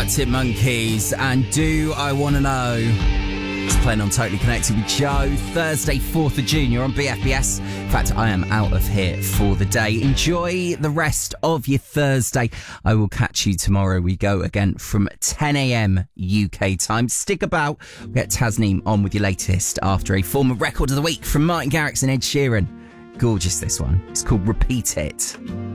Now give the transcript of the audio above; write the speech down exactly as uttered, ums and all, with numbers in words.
Arctic Monkeys and Do I Wanna Know. It's playing on Totally Connected with Joe. Thursday, fourth of June, you're on B F B S. In fact, I am out of here for the day. Enjoy the rest of your Thursday. I will catch you tomorrow. We go again from ten a.m. U K time. Stick about. We'll get Tasneem on with your latest after a former record of the week from Martin Garrix and Ed Sheeran. Gorgeous, this one. It's called Repeat It.